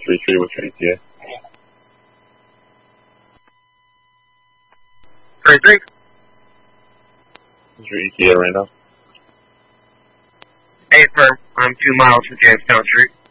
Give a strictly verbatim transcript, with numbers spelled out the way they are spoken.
three three, what's your E T A? three three. What's your E T A right now? Hey, firm. I'm two miles from Jamestown Street.